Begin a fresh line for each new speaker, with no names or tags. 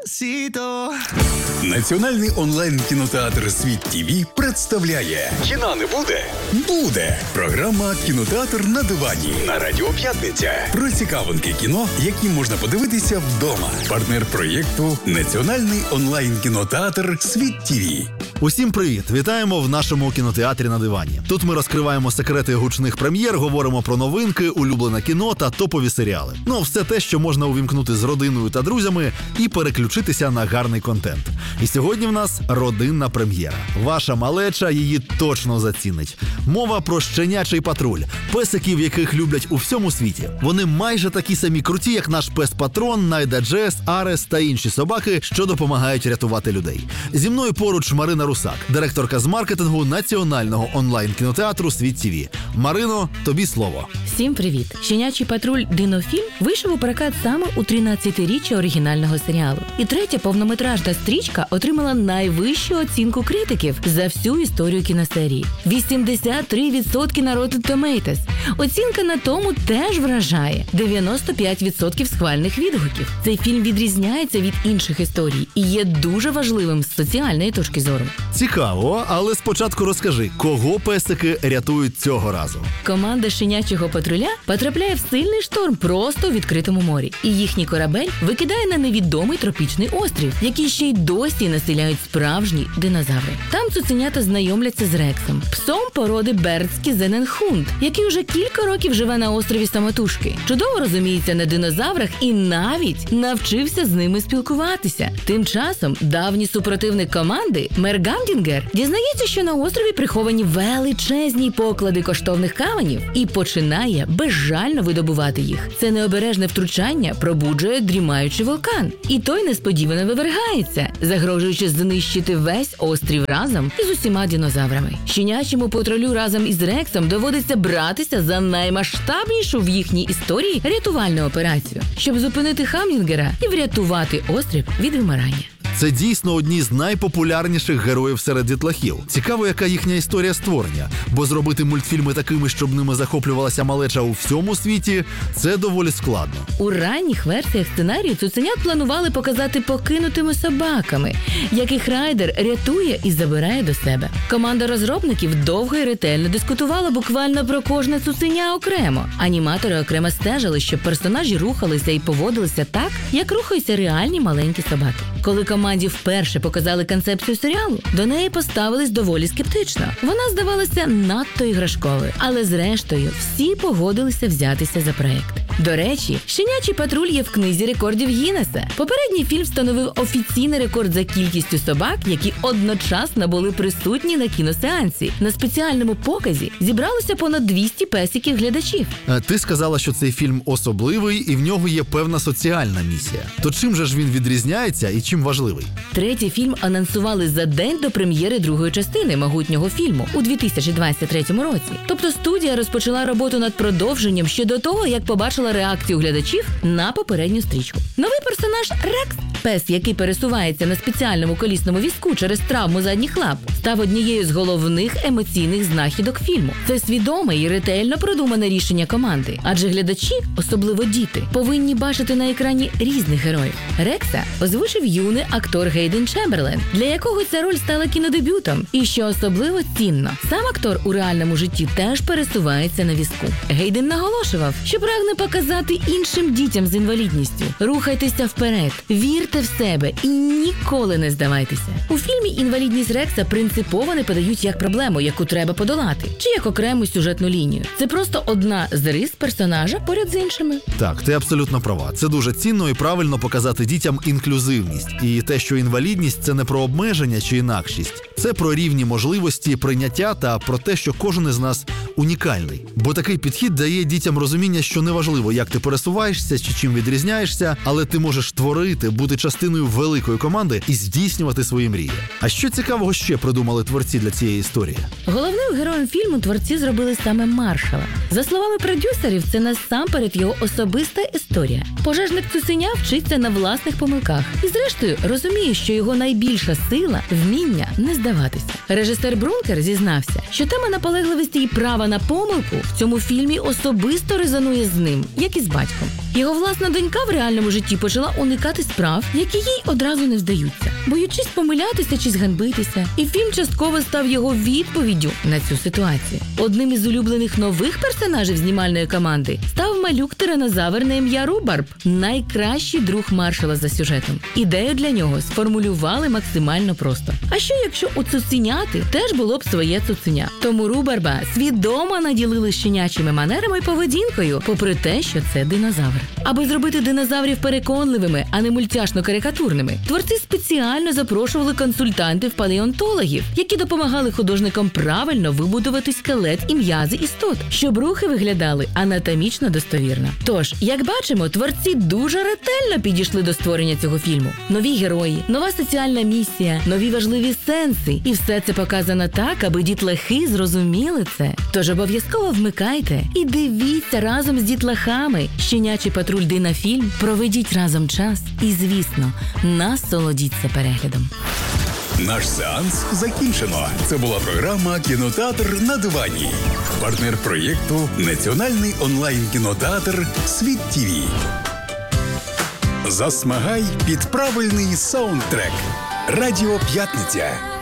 Сіто.
Національний онлайн-кінотеатр «Світ ТВ» представляє «Кіна не буде?» Буде! Програма «Кінотеатр на дивані» на Радіо П'ятниця. Про цікавинки кіно, які можна подивитися вдома. Партнер проєкту Національний онлайн-кінотеатр «Світ ТВ».
Усім привіт! Вітаємо в нашому кінотеатрі на дивані. Тут ми розкриваємо секрети гучних прем'єр, говоримо про новинки, улюблене кіно та топові серіали. Ну, все те, що можна увімкнути з родиною та друзями і переключитися на гарний контент. І сьогодні в нас родинна прем'єра. Ваша малеча її точно зацінить. Мова про «Щенячий патруль», песиків, яких люблять у всьому світі. Вони майже такі самі круті, як наш пес-патрон, Найда Джес, Арес та інші собаки, що допомагають рятувати людей. Зі мною поруч Марина Русак, директорка з маркетингу Національного онлайн-кінотеатру «Світ ТВ». Марино, тобі слово.
Всім привіт! «Щенячий патруль. Динофільм» вийшов у прокат саме у 13-річчя оригінального серіалу. І третя повнометражна стрічка отримала найвищу оцінку критиків за всю історію кіносерії. 83% на Rotten Tomatoes. Оцінка на тому теж вражає. 95% схвальних відгуків. Цей фільм відрізняється від інших історій і є дуже важливим з соціальної точки зору.
Цікаво, але спочатку розкажи, кого песики рятують цього разу?
Команда «Щенячого патруля» потрапляє в сильний шторм просто у відкритому морі. І їхній корабель викидає на невідомий тропічний острів, який ще й досі населяють справжні динозаври. Там цуценята знайомляться з Рексом, псом породи Бердський Зененхунд, який уже кілька років живе на острові самотужки. Чудово розуміється на динозаврах і навіть навчився з ними спілкуватися. Тим часом давній супротивник команди, мер Гамдінгер, дізнається, що на острові приховані величезні поклади коштовних каменів і починає безжально видобувати їх. Це необережне втручання пробуджує дрімаючий вулкан. І той несподівано вивергається, загрожуючи знищити весь острів разом із усіма динозаврами. Щенячому патрулю разом із Рексом доводиться братися за наймасштабнішу в їхній історії рятувальну операцію, щоб зупинити Гамдінгера і врятувати острів від вимирання.
Це дійсно одні з найпопулярніших героїв серед дітлахів. Цікаво, яка їхня історія створення, бо зробити мультфільми такими, щоб ними захоплювалася малеча у всьому світі, це доволі складно.
У ранніх версіях сценарію цуценят планували показати покинутими собаками, яких райдер рятує і забирає до себе. Команда розробників довго і ретельно дискутувала буквально про кожне цуценя окремо. Аніматори окремо стежили, щоб персонажі рухалися і поводилися так, як рухаються реальні маленькі собаки. Коли команді вперше показали концепцію серіалу, до неї поставились доволі скептично. Вона здавалася надто іграшковою, але зрештою всі погодилися взятися за проєкт. До речі, «Щенячий патруль» є в книзі рекордів Гіннеса. Попередній фільм встановив офіційний рекорд за кількістю собак, які одночасно були присутні на кіносеансі. На спеціальному показі зібралося понад 200 песиків глядачів.
Ти сказала, що цей фільм особливий і в нього є певна соціальна місія. То чим же ж він відрізняється і чим важливий?
Третій фільм анонсували за день до прем'єри другої частини могутнього фільму у 2023 році. Тобто студія розпочала роботу над продовженням ще до того, як побачила реакцію глядачів на попередню стрічку. Новий персонаж Рекс, пес, який пересувається на спеціальному колісному візку через травму задніх лап, став однією з головних емоційних знахідок фільму. Це свідоме і ретельно продумане рішення команди. Адже глядачі, особливо діти, повинні бачити на екрані різних героїв. Рекса озвучив юний актор Гейден Чемберлен, для якого ця роль стала кінодебютом. І що особливо цінно, сам актор у реальному житті теж пересувається на візку. Гейден наголошував, що прагне показати іншим дітям з інвалідністю: рухайтеся вперед, вірте в себе і ніколи не здавайтеся. У фільмі інвалідність Рекса принципово не подають як проблему, яку треба подолати, чи як окрему сюжетну лінію. Це просто одна з рис персонажа поряд з іншими.
Так, ти абсолютно права. Це дуже цінно і правильно показати дітям інклюзивність. І те, що інвалідність – це не про обмеження чи інакшість. Це про рівні можливості, прийняття та про те, що кожен із нас унікальний. Бо такий підхід дає дітям розуміння, що неважливо, як ти пересуваєшся чи чим відрізняєшся, але ти можеш творити, бути частиною великої команди і здійснювати свої мрії. А що цікавого ще придумали творці для цієї історії?
Головним героєм фільму творці зробили саме Маршала. За словами продюсерів, це насамперед його особиста історія. Пожежник цуценя вчиться на власних помилках і зрештою розуміє, що його найбільша сила – вміння не здаватися. Режисер Брункер зізнався, що тема наполегливості і права на помилку в цьому фільмі особисто резонує з ним, як і з батьком. Його власна донька в реальному житті почала уникати справ, які їй одразу не вдаються, боючись помилятися чи зганьбитися. І фільм частково став його відповіддю на цю ситуацію. Одним із улюблених нових персонажів знімальної команди став малюк-тиранозавр на ім'я Рубарб, найкращий друг маршала за сюжетом. Ідею для нього сформулювали максимально просто. А що якщо у цуценяти теж було б своє цуценя? Тому Рубарба свідомо наділили щенячими манерами і поведінкою, попри те, що це динозавр. Аби зробити динозаврів переконливими, а не мультяшно-карикатурними, творці спеціально запрошували консультантів-палеонтологів, які допомагали художникам правильно вибудувати скелет і м'язи істот, щоб рухи виглядали анатомічно достовірно. Тож, як бачимо, творці дуже ретельно підійшли до створення цього фільму. Нові герої, нова соціальна місія, нові важливі сенси. І все це показано так, аби дітлахи зрозуміли це. Тож обов'язково вмикайте і дивіться разом з дітлахами «Щенячий патруль Динафільм», проведіть разом час і, звісно, насолодіться переглядом.
Наш сеанс закінчено. Це була програма «Кінотеатр на дивані». Партнер проєкту – Національний онлайн-кінотеатр «Світ ТІВІ». Засмагай під правильний саундтрек. Радіо «П'ятниця».